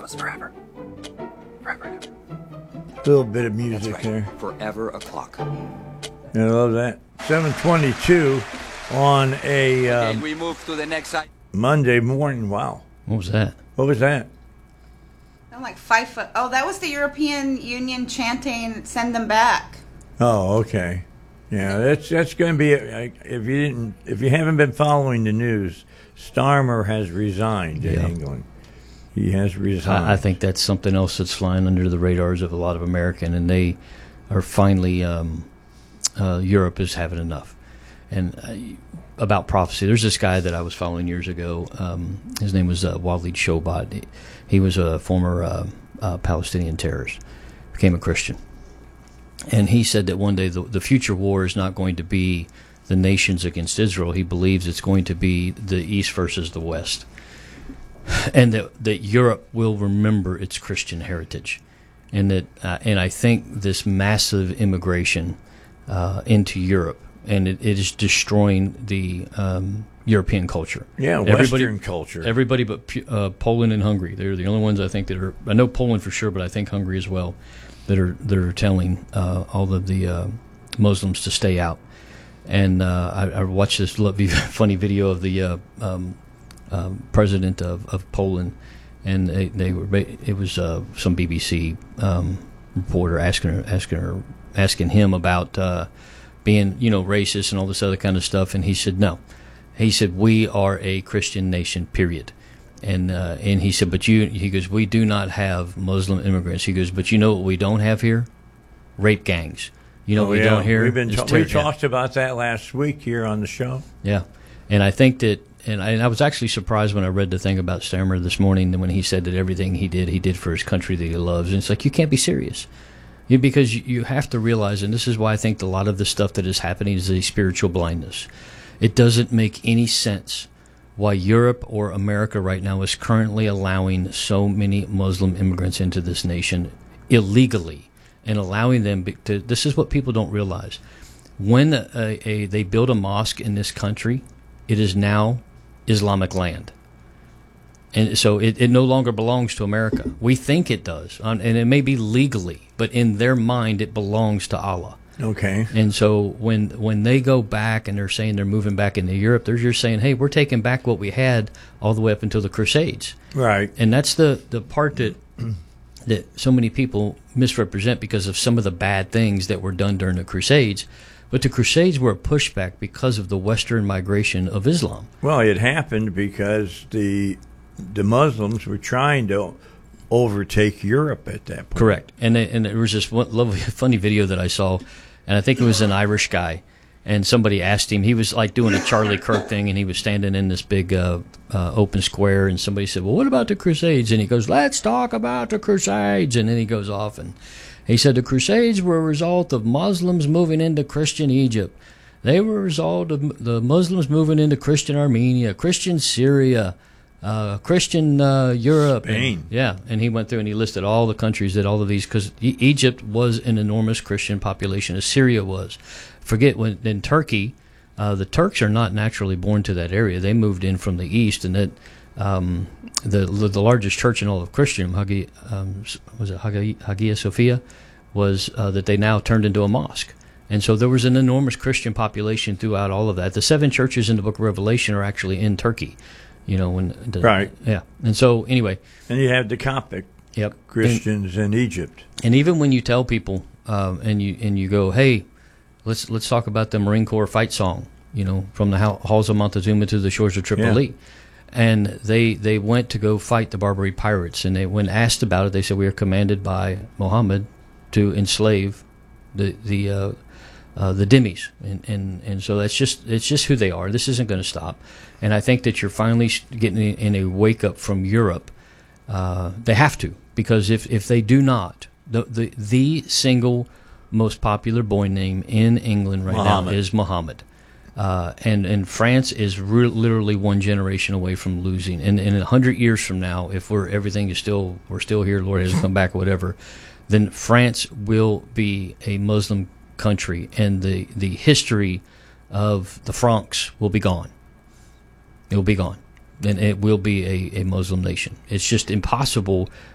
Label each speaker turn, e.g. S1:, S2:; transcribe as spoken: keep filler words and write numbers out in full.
S1: goes forever. Forever and ever.
S2: A little bit of music
S1: That's right.
S2: there.
S1: Forever a clock.
S2: I love that. seven twenty-two on a um,
S1: Okay, we move to the next side.
S2: Monday morning. Wow.
S3: What was that?
S2: What was that?
S4: I'm like five foot. Oh, that was the European Union chanting, "Send them back."
S2: Oh, okay. Yeah, that's that's going to be if you didn't if you haven't been following the news, Starmer has resigned in
S3: Yeah.
S2: England. He has resigned.
S3: I, I think that's something else that's flying under the radars of a lot of American, and they are finally um, uh, Europe is having enough. And uh, about prophecy, there's this guy that I was following years ago. Um, his name was uh, Walid Shobat. He, he was a former uh, uh, Palestinian terrorist, became a Christian. And he said that one day the, the future war is not going to be the nations against Israel. He believes it's going to be the East versus the West. And that, that Europe will remember its Christian heritage. And that uh, and I think this massive immigration uh, into Europe, and it, it is destroying the um, European culture.
S2: Yeah,
S3: everybody,
S2: Western culture.
S3: Everybody but uh, Poland and Hungary. They're the only ones I think that are, I know Poland for sure, but I think Hungary as well, that are that are telling uh, all of the uh, Muslims to stay out. And uh, I, I watched this lovely, funny video of the uh, um, um, president of, of Poland, and they, they were it was uh, some B B C um, reporter asking her asking her asking him about uh, being you know racist and all this other kind of stuff, and he said no. He said we are a Christian nation, period. And uh, and he said, but you, he goes, we do not have Muslim immigrants. He goes, but you know what we don't have here? Rape gangs. You know
S2: oh,
S3: what we
S2: yeah.
S3: don't hear?
S2: We've been
S3: It's
S2: ta- we
S3: terror-
S2: talked about that last week here on the show.
S3: Yeah, and I think that, and I, and I was actually surprised when I read the thing about Stammer this morning when he said that everything he did, he did for his country that he loves. And it's like, you can't be serious. You, because you, you have to realize, and this is why I think a lot of the stuff that is happening is a spiritual blindness. It doesn't make any sense why Europe or America right now is currently allowing so many Muslim immigrants into this nation illegally and allowing them to. This is what people don't realize. When a, a, they build a mosque in this country, it is now Islamic land. And so it, it no longer belongs to America. We think it does, and it may be legally, but in their mind it belongs to Allah.
S2: Okay.
S3: And so when when they go back and they're saying they're moving back into Europe, they're just saying, hey, we're taking back what we had all the way up until the Crusades.
S2: Right.
S3: And that's the, the part that that so many people misrepresent because of some of the bad things that were done during the Crusades. But the Crusades were a pushback because of the Western migration of Islam.
S2: Well, it happened because the the Muslims were trying to overtake Europe at that point.
S3: Correct. And they, and there was this one lovely, funny video that I saw, and I think it was an Irish guy, and somebody asked him, he was like doing a Charlie Kirk thing, and he was standing in this big uh, uh, open square, and somebody said, well, what about the Crusades? And he goes, let's talk about the Crusades. And then he goes off, and he said the Crusades were a result of Muslims moving into Christian Egypt. They were a result of the Muslims moving into Christian Armenia, Christian Syria, Uh, Christian uh, Europe,
S2: Spain.
S3: And, yeah, and he went through and he listed all the countries that all of these, because e- Egypt was an enormous Christian population, as Syria was. Forget when in Turkey, uh, the Turks are not naturally born to that area; they moved in from the east, and that um, the the largest church in all of Christendom, Hagia, um, was it Hagia, Hagia Sophia, was uh, that they now turned into a mosque. And so there was an enormous Christian population throughout all of that. The seven churches in the Book of Revelation are actually in Turkey. You know, when the,
S2: right,
S3: yeah, and so anyway,
S2: and you have the Coptic
S3: yep.
S2: Christians
S3: and,
S2: in Egypt,
S3: and even when you tell people, um, and you and you go, hey, let's let's talk about the Marine Corps fight song, you know, from the halls of Montezuma to the shores of Tripoli, yeah. And they they went to go fight the Barbary pirates, and they when asked about it, they said we are commanded by Muhammad to enslave the the uh, uh, the dhimmis, and, and and so that's just it's just who they are. This isn't going to stop. And I think that you're finally getting in a wake-up from Europe. Uh, they have to, because if, if they do not, the, the the single most popular boy name in England right
S2: Muhammad.
S3: now is Muhammad. Uh, and, and France is re- literally one generation away from losing. And, and in one hundred years from now, if we're everything is still, we're still here, Lord hasn't come back, whatever, then France will be a Muslim country, and the, the history of the Franks will be gone. It will be gone, and it will be a, a Muslim nation. It's just impossible